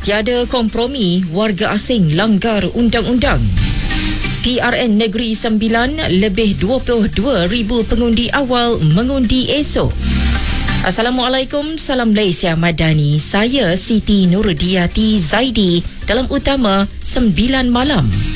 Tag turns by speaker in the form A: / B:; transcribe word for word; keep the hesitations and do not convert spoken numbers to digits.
A: Tiada kompromi, warga asing langgar undang-undang. P R N Negeri Sembilan, lebih dua puluh dua ribu pengundi awal mengundi esok. Assalamualaikum, salam Malaysia Madani. Saya Siti Nurdiati Zaidi dalam Utama sembilan Malam.